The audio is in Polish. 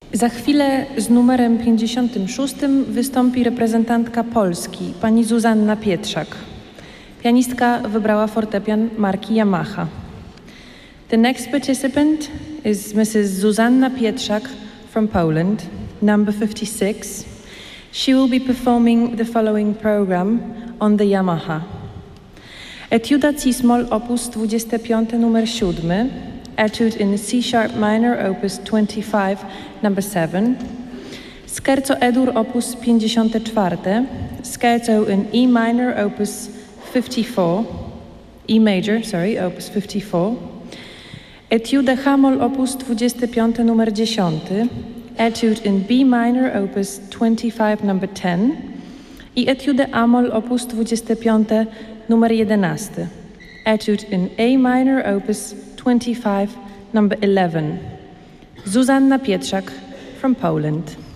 Za chwilę z numerem 56 wystąpi reprezentantka Polski, pani Zuzanna Pietrzak. Pianistka wybrała fortepian marki Yamaha. The next participant is Mrs. Zuzanna Pietrzak from Poland, number 56. She will be performing the following program on the Yamaha. Etiuda C-moll opus 25 numer 7, Etude in C-sharp minor opus 25 number 7, Scherzo E-dur opus 54, Scherzo in E minor opus 54, E major, opus 54, Etiude H-moll opus 25 numer 10, Etude in B minor opus 25 number 10 i Etiude A-moll opus 25 numer 11, Etude in A minor opus 25 number 11. Zuzanna Pietrzak from Poland.